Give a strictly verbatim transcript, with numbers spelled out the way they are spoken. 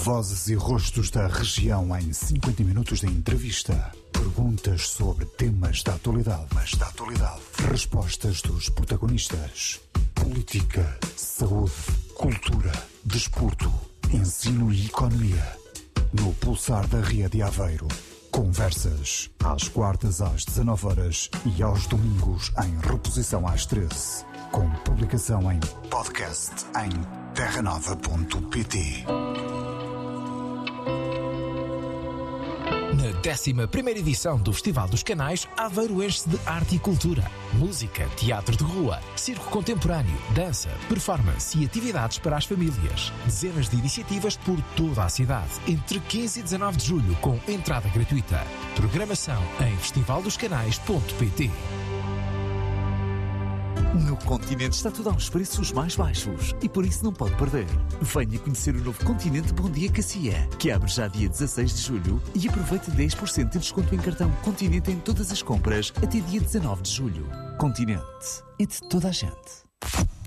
Vozes e rostos da região em cinquenta minutos de entrevista. Perguntas sobre temas da atualidade. Mas da atualidade. Respostas dos protagonistas. Política, saúde, cultura, desporto, ensino e economia. No Pulsar da Ria de Aveiro. Conversas às quartas às dezanove horas e aos domingos em reposição às treze. Com publicação em podcast em terra nova ponto pt. Na décima primeira edição do Festival dos Canais, Aveiro enche-se de arte e cultura. Música, teatro de rua, circo contemporâneo, dança, performance e atividades para as famílias. Dezenas de iniciativas por toda a cidade, entre quinze e dezanove de julho, com entrada gratuita. Programação em festival dos canais ponto pt. No Continente está tudo aos preços mais baixos e por isso não pode perder. Venha conhecer o novo Continente Bom Dia Cacia, que abre já dia dezasseis de julho e aproveite dez por cento de desconto em cartão Continente em todas as compras até dia dezanove de julho. Continente é de toda a gente.